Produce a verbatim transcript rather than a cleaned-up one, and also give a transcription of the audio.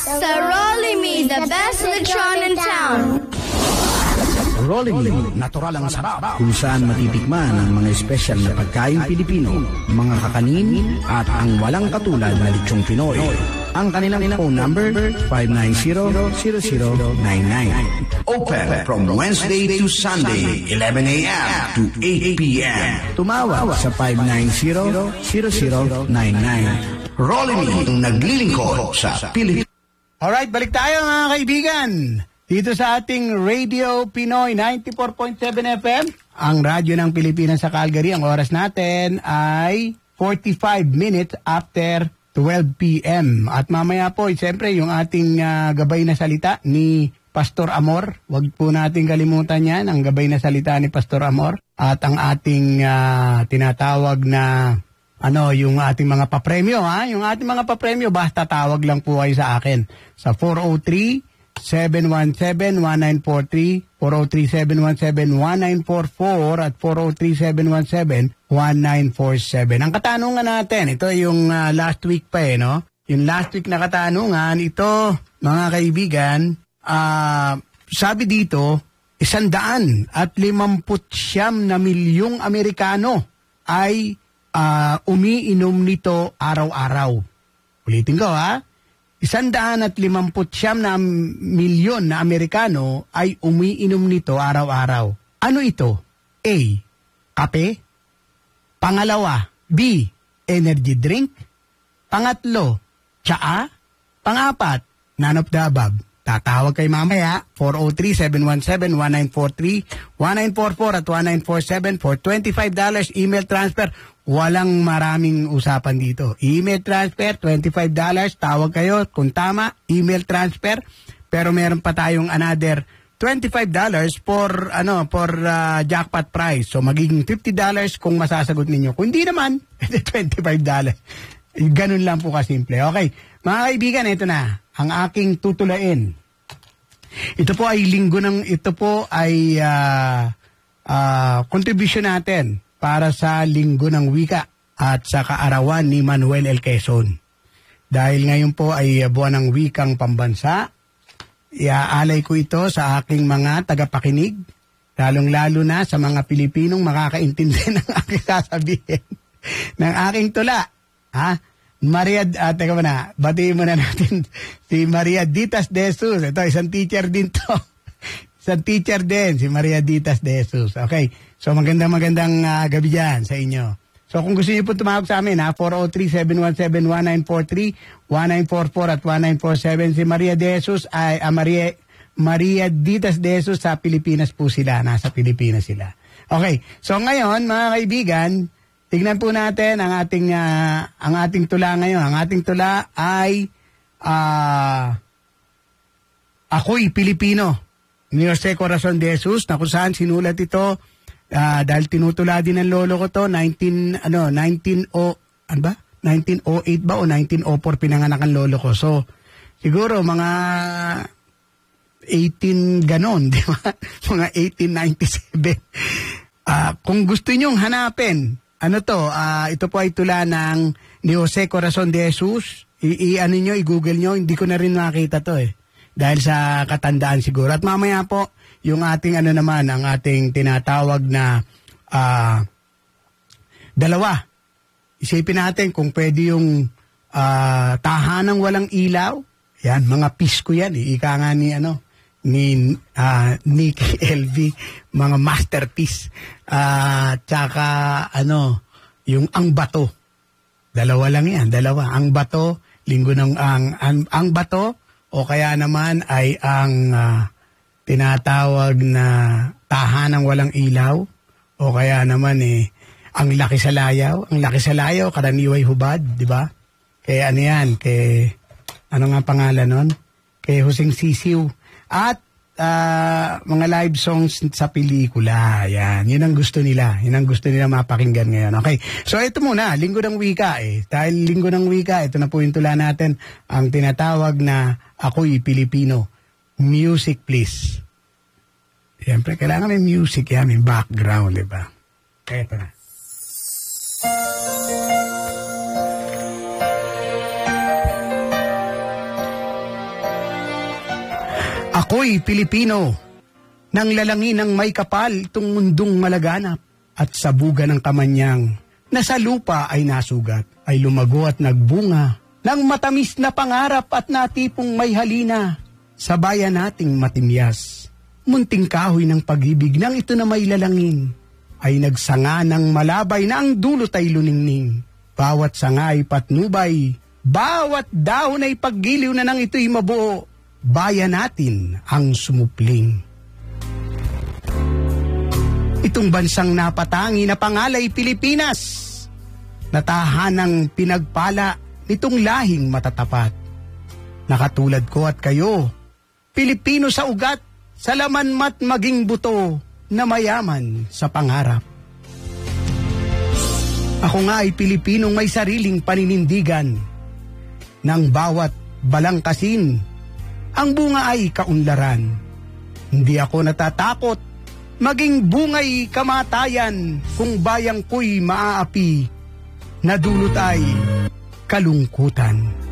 Sa Rolly Me, the best lechon in town. Rolly Me, natural ang sarap, kung saan matitikman ang mga espesyal na pagkain Pilipino, mga kakanin, at ang walang katulad na lechong Pinoy. Ang kanilang phone number, five nine zero, zero zero nine nine. Open from Wednesday to Sunday, eleven a m to eight p m Tumawag sa five nine zero, zero zero nine nine. Rolly Me, ang naglilingkod sa Pilipinas. Alright, balik tayo mga kaibigan. Dito sa ating Radio Pinoy ninety-four point seven F M, ang radyo ng Pilipinas sa Calgary. Ang oras natin ay forty-five minutes after twelve p m At mamaya po, siyempre, yung ating uh, gabay na salita ni Pastor Amor. Huwag po natin kalimutan yan, ang gabay na salita ni Pastor Amor. At ang ating uh, tinatawag na, ano, yung ating mga papremyo, ha? Yung ating mga papremyo, basta tawag lang po kayo sa akin. Sa four oh three, seven one seven, one nine four three, four oh three, seven one seven, one nine four four at four oh three, seven one seven, one nine four seven. Ang katanungan natin, ito yung uh, last week pa eh, no? Yung last week na katanungan, ito, mga kaibigan, uh, sabi dito, isandaan at limamput siyam na milyong Amerikano ay uh, umiinom nito araw-araw. Ulitin ko, ha? Isandaan at limamput siyam na milyon na Amerikano ay umiinom nito araw-araw. Ano ito? A. Kape. Pangalawa, B. Energy drink. Pangatlo, tsaa. Pangapat, none of the above. Tatawag kay mamaya, four oh three, seven one seven, one nine four three, one nine four four at one nine four seven for twenty-five dollars email transfer. Walang maraming usapan dito. Email transfer, twenty-five dollars. Tawag kayo kung tama, email transfer. Pero meron pa tayong another twenty-five dollars for, ano, for uh, jackpot prize. So magiging fifty dollars kung masasagot ninyo. Kung hindi naman, twenty-five dollars. Ganun lang po kasimple. Okay, mga kaibigan, ito na ang aking tutulain. Ito po ay linggo ng, ito po ay uh, uh, contribution natin para sa linggo ng wika at sa kaarawan ni Manuel L. Quezon. Dahil ngayon po ay buwan ng wikang pambansa, iaalay ko ito sa aking mga tagapakinig, lalong-lalo na sa mga Pilipinong makakaintindi ng aking sasabihin, ng aking tula. Ha? Maria, ah, teka mo na, batiin mo na natin si Maria Ditas de Jesus. Ito, isang teacher din to. Isang teacher din, si Maria Ditas de Jesus. Okay, so magandang magandang uh, gabi dyan sa inyo. So kung gusto niyo po tumawag sa amin, ha, four oh three, seven one seven, one nine four three, one nine four four at one nine four seven. Si Maria de Jesus ay, uh, Maria, Maria Ditas de Jesus sa Pilipinas po sila, nasa Pilipinas sila. Okay, so ngayon mga kaibigan, tignan po natin ang ating uh, ang ating tula ngayon. Ang ating tula ay uh, Ako'y Pilipino ni Jose Corazon de Jesus, na kung saan sinulat ito uh, dahil tinutula din ng lolo ko to, nineteen ano nineteen oh ano ba? nineteen oh eight ba o nineteen oh four pinanganak ang lolo ko. So siguro mga eighteen ganon, di ba? Mga eighteen ninety-seven. Uh, kung gusto niyo hanapin, ano to, uh, ito po ay tula ng ni Jose Corazon de Jesus. I-ano nyo, i-google nyo, hindi ko na rin nakita to eh. Dahil sa katandaan siguro. At mamaya po, yung ating ano naman, ang ating tinatawag na uh, dalawa. Isipin natin kung pwede yung uh, tahanang walang ilaw. Yan, mga pisko yan. Eh. Ika nga ni ano, ni uh, Nicky L V, mga masterpiece. Uh, tsaka ano, yung Ang Bato. Dalawa lang yan, dalawa. Ang Bato, linggo ng ang, ang, ang Bato, o kaya naman ay ang uh, tinatawag na Tahanang Walang Ilaw, o kaya naman eh, Ang Laki sa Layaw. Ang Laki sa Layaw, karaniway hubad, di ba? Kaya ano yan, kay, ano nga pangalan nun? Kay Huseng Sisiw. At uh, mga live songs sa pelikula. Yan. Yun ang gusto nila. Yun ang gusto nila mapakinggan ngayon. Okay. So ito muna, linggo ng wika eh. Dahil linggo ng wika, ito na po yung tula natin. Ang tinatawag na Ako'y Pilipino. Music please. Siyempre, kailangan may music yan, may background, di ba? Ito na. Ako'y Pilipino, nang lalangin ng may kapal itong mundong malaganap at sa buga ng kamanyang na sa lupa ay nasugat, ay lumago at nagbunga ng matamis na pangarap at natipong may halina sa bayan nating matimyas. Munting kahoy ng pag-ibig nang ito na may lalangin ay nagsanga ng malabay na ang dulot ay luningning. Bawat sanga ay patnubay, bawat dahon ay paggiliw na nang ito'y mabuo. Bayan natin ang sumupling. Itong bansang napatangi na pangalay Pilipinas, natahanang pinagpala nitong lahing matatapat. Nakatulad ko at kayo, Pilipino sa ugat, sa laman mat maging buto, na mayaman sa pangarap. Ako nga ay Pilipinong may sariling paninindigan, ng bawat balangkasin, ang bunga ay kaunlaran. Hindi ako natatakot, maging bungay kamatayan kung bayang ko'y maaapi, na dulot ay kalungkutan.